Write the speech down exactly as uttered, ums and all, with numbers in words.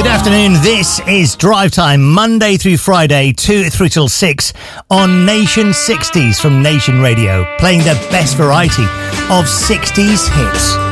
Good afternoon. This is Drive Time, Monday through Friday, two through till six on Nation sixties from Nation Radio, playing the best variety of sixties hits.